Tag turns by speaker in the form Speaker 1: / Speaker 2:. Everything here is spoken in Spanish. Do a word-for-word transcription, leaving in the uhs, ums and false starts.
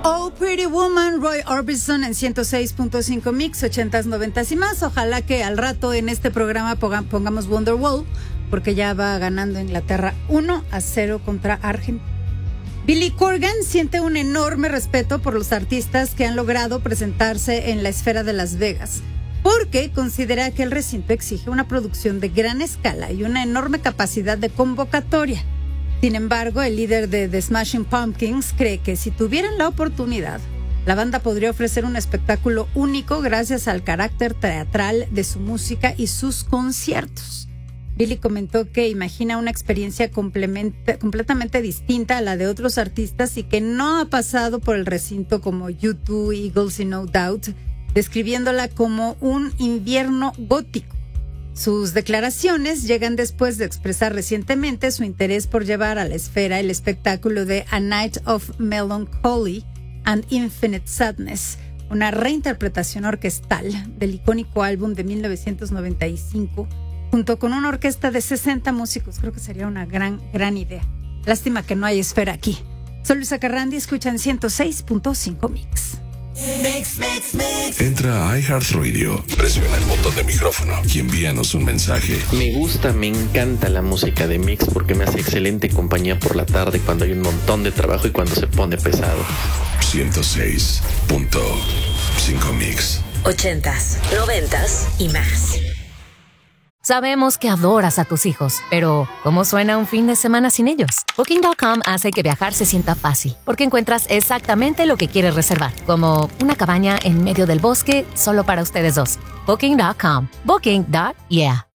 Speaker 1: Oh Pretty Woman, Roy Orbison en ciento seis punto cinco Mix, ochentas, noventas y más. Ojalá que al rato en este programa pongamos Wonderwall, porque ya va ganando Inglaterra uno a cero contra Argentina. Billy Corgan siente un enorme respeto por los artistas que han logrado presentarse en la esfera de Las Vegas, porque considera que el recinto exige una producción de gran escala y una enorme capacidad de convocatoria. Sin embargo, el líder de The Smashing Pumpkins cree que si tuvieran la oportunidad, la banda podría ofrecer un espectáculo único gracias al carácter teatral de su música y sus conciertos. Billy comentó que imagina una experiencia completamente distinta a la de otros artistas y que no ha pasado por el recinto como U dos, Eagles y No Doubt, describiéndola como un invierno gótico. Sus declaraciones llegan después de expresar recientemente su interés por llevar a la esfera el espectáculo de A Night of Melancholy and Infinite Sadness, una reinterpretación orquestal del icónico álbum de mil novecientos noventa y cinco, junto con una orquesta de sesenta músicos. Creo que sería una gran, gran idea. Lástima que no hay esfera aquí. Soy Luisa Carrandi, escuchan ciento seis punto cinco Mix.
Speaker 2: Mix, mix, mix. Entra a iHeartRadio, presiona el botón de micrófono y envíanos un mensaje.
Speaker 3: Me gusta, me encanta la música de Mix porque me hace excelente compañía por la tarde cuando hay un montón de trabajo y cuando se pone pesado.
Speaker 2: ciento seis punto cinco Mix.
Speaker 4: Ochentas, noventas y más.
Speaker 5: Sabemos que adoras a tus hijos, pero ¿cómo suena un fin de semana sin ellos? Booking punto com hace que viajar se sienta fácil, porque encuentras exactamente lo que quieres reservar, como una cabaña en medio del bosque solo para ustedes dos. Booking punto com. Booking. Yeah.